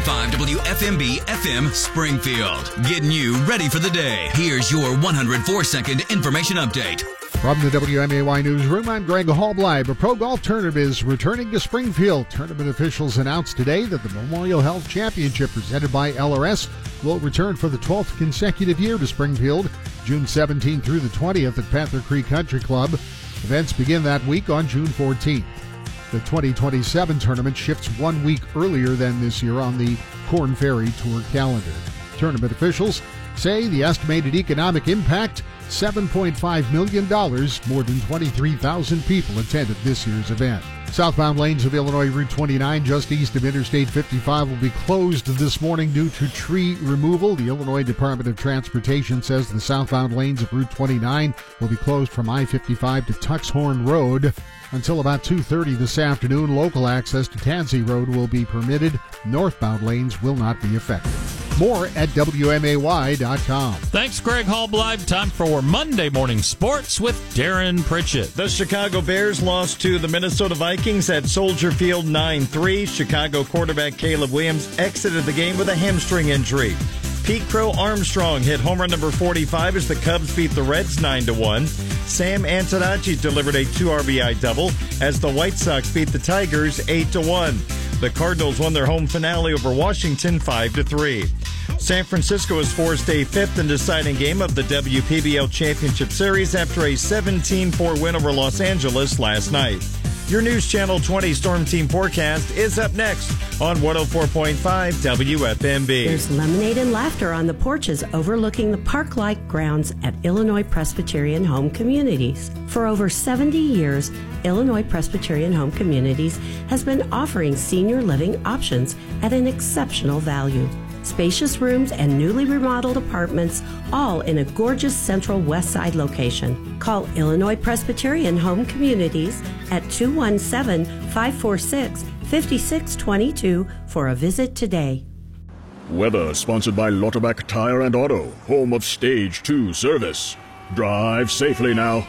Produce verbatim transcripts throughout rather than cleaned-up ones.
point five W F M B F M Springfield. Getting you ready for the day. Here's your one hundred four second information update. From the W M A Y Newsroom, I'm Greg Hallbleib. A pro golf tournament is returning to Springfield. Tournament officials announced today that the Memorial Health Championship presented by L R S will return for the twelfth consecutive year to Springfield, June seventeenth through the twentieth at Panther Creek Country Club. Events begin that week on June fourteenth. The twenty twenty-seven tournament shifts one week earlier than this year on the Corn Ferry Tour calendar. Tournament officials say the estimated economic impact, seven point five million dollars. More than twenty-three thousand people attended this year's event. Southbound lanes of Illinois Route twenty-nine just east of Interstate fifty-five will be closed this morning due to tree removal. The Illinois Department of Transportation says the southbound lanes of Route twenty-nine will be closed from I fifty-five to Tuxhorn Road until about two thirty this afternoon. Local access to Tansy Road will be permitted. Northbound lanes will not be affected. More at W M A Y dot com. Thanks, Greg Hallbleib. Time for Monday Morning Sports with Darren Pritchett. The Chicago Bears lost to the Minnesota Vikings at Soldier Field nine three. Chicago quarterback Caleb Williams exited the game with a hamstring injury. Pete Crow Armstrong hit home run number forty-five as the Cubs beat the Reds nine to one. Sam Antonacci delivered a two R B I double as the White Sox beat the Tigers eight to one. The Cardinals won their home finale over Washington five to three. San Francisco was forced a fifth and deciding game of the W P B L Championship Series after a seventeen four win over Los Angeles last night. Your News Channel twenty Storm Team forecast is up next on one oh four point five W F M B. There's lemonade and laughter on the porches overlooking the park-like grounds at Illinois Presbyterian Home Communities. For over seventy years, Illinois Presbyterian Home Communities has been offering senior living options at an exceptional value. Spacious rooms and newly remodeled apartments, all in a gorgeous central west side location. Call Illinois Presbyterian Home Communities at two one seven, five four six, five six two two for a visit today. Weather sponsored by Lauterbach Tire and Auto, home of Stage two service. Drive safely now.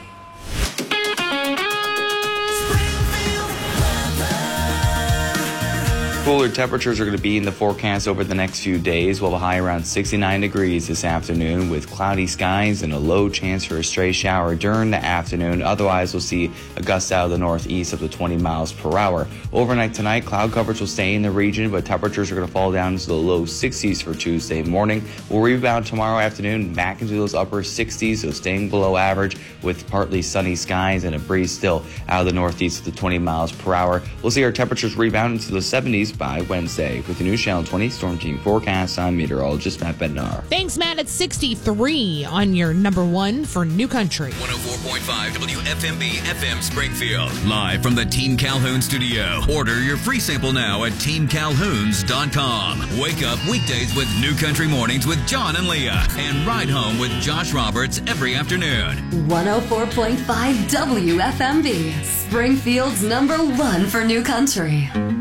Cooler temperatures are going to be in the forecast over the next few days. We'll have a high around sixty-nine degrees this afternoon with cloudy skies and a low chance for a stray shower during the afternoon. Otherwise, we'll see a gust out of the northeast up to twenty miles per hour. Overnight tonight, cloud coverage will stay in the region, but temperatures are going to fall down into the low sixties for Tuesday morning. We'll rebound tomorrow afternoon back into those upper sixties, so staying below average with partly sunny skies and a breeze still out of the northeast up to twenty miles per hour. We'll see our temperatures rebound into the seventies by Wednesday. With the News Channel twenty Storm Team forecast, I'm meteorologist Matt Bednar. Thanks, Matt. It's sixty-three on your number one for New Country. one oh four point five W F M B F M Springfield. Live from the Team Calhoun studio. Order your free sample now at team calhouns dot com. Wake up weekdays with New Country Mornings with John and Leah. And ride home with Josh Roberts every afternoon. one oh four point five W F M B. Springfield's number one for New Country.